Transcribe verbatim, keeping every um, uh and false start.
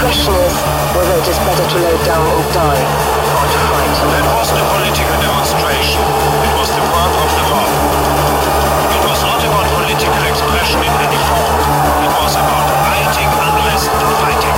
question is whether it is better to lay down and die.